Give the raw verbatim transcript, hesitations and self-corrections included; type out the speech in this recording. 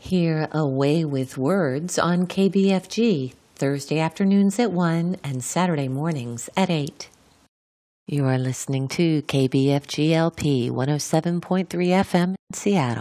Hear A Way with Words on K B F G, Thursday afternoons at one and Saturday mornings at eight. You are listening to K B F G L P one oh seven point three F M in Seattle.